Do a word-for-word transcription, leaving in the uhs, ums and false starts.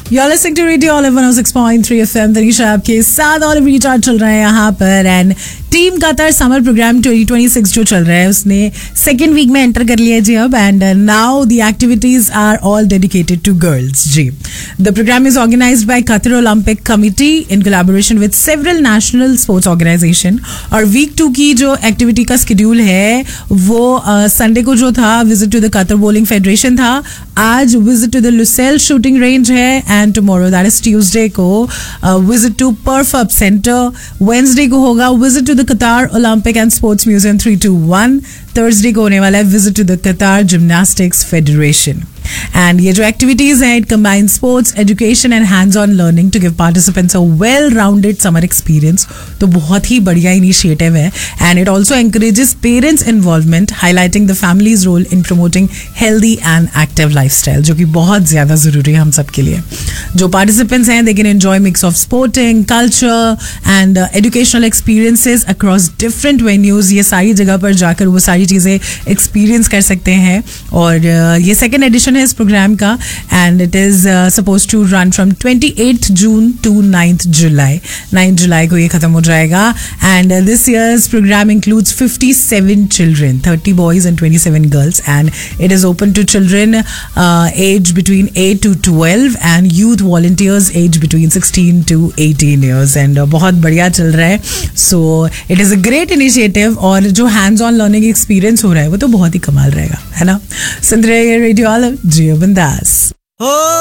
You're listening to Radio Olive one oh six point three F M. Tanisha आपके साथ olive recharge चल रहे हैं यहाँ पर and team Qatar summer programme twenty twenty six जो चल रहा है उसने सेकेंड वीक में एंटर कर लिया जी अब and now the activities are all dedicated to girls ji. The programme is organised by Qatar Olympic committee in collaboration with several national sports organisation. और वीक टू की जो एक्टिविटी का schedule है वो संडे uh, को जो था visit to the Qatar bowling federation था. आज visit to the Lucille shooting range है and tomorrow that is Tuesday को visit to पर्फ up centre. Wednesday को होगा विजिट टू द कतार Olympic and sports museum three to one. Thursday को होने वाला है विजिट टू द कतार जिम्नास्टिक्स फेडरेशन. एंड ये जो एक्टिविटीज हैं it combine sports education and hands on learning to give participants a well rounded summer experience. तो बहुत ही बढ़िया इनिशिएटिव है and it also encourages parents involvement highlighting the families role in promoting healthy and active lifestyle जो कि बहुत ज्यादा जरूरी है हम सब के लिए. जो पार्टिसिपेंट्स हैं they can enjoy mix of sporting culture and educational experiences across different venues. ये सारी जगह पर जाकर वो सारी चीजें एक्सपीरियंस कर सकते हैं. और uh, ये सेकेंड एडिशन इस प्रोग्राम का and it is suppose to run from twenty eight June to ninth July. Ninth जुलाई को ये खत्म हो जाएगा and this years programme includes fifty seven children, thirty boys and twenty seven girls and it is open to children age between eight to twelve and youth volunteers age between sixteen to eighteen years. And बहुत बढ़िया चल रहा है. So it is a great initiative और जो hands on learning experience हो रहा है वो तो बहुत ही कमाल रहेगा है ना. सुन रहे रेडियो ऑलिव जियो बिंदास.